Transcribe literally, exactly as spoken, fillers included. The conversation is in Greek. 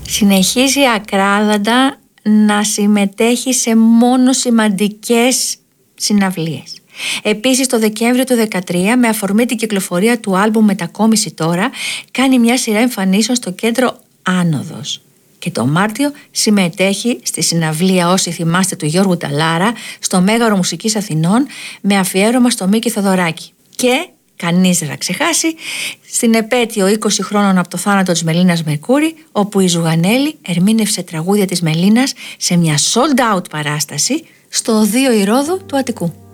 Συνεχίζει ακράδαντα να συμμετέχει σε μόνο σημαντικές συναυλίες. Επίσης το Δεκέμβριο του δύο χιλιάδες δεκατρία, με αφορμή την κυκλοφορία του άλμπουμ Μετακόμιση Τώρα, κάνει μια σειρά εμφανίσεων στο κέντρο Άνοδος. Και το Μάρτιο συμμετέχει στη συναυλία, όσοι θυμάστε, του Γιώργου Ταλάρα στο Μέγαρο Μουσικής Αθηνών, με αφιέρωμα στο Μίκη Θοδωράκη. Και κανείς δεν θα ξεχάσει στην επέτειο είκοσι χρόνων από το θάνατο της Μελίνας Μερκούρη, όπου η Ζουγανέλη ερμήνευσε τραγούδια της Μελίνας σε μια sold out παράσταση στο Οδείο Ηρώδου του Αττικού.